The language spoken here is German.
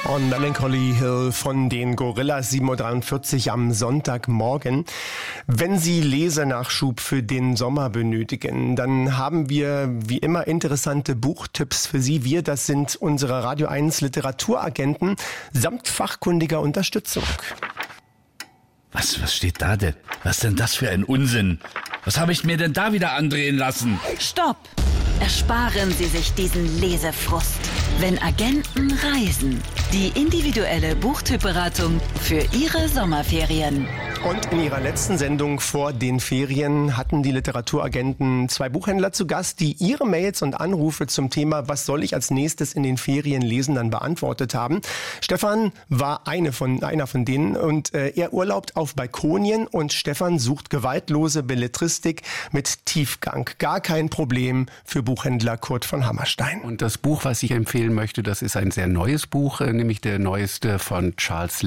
On Melancholy Hill von den Gorillaz, 7.43 Uhr am Sonntagmorgen. Wenn Sie Lesenachschub für den Sommer benötigen, dann haben wir wie immer interessante Buchtipps für Sie. Wir, das sind unsere Radio 1 Literaturagenten samt fachkundiger Unterstützung. Was steht da denn? Was denn das für ein Unsinn? Was habe ich mir denn da wieder andrehen lassen? Stopp! Ersparen Sie sich diesen Lesefrust. Wenn Agenten reisen. Die individuelle Buchtippberatung für Ihre Sommerferien. Und in ihrer letzten Sendung vor den Ferien hatten die Literaturagenten 2 Buchhändler zu Gast, die ihre Mails und Anrufe zum Thema "Was soll ich als nächstes in den Ferien lesen?" dann beantwortet haben. Stefan war einer von denen und er urlaubt auf Balkonien und Stefan sucht gewaltlose Belletristik mit Tiefgang. Gar kein Problem für Buchhändler Kurt von Hammerstein. Und das Buch, was ich empfehlen möchte, das ist ein sehr neues Buch, nämlich der neueste von Charles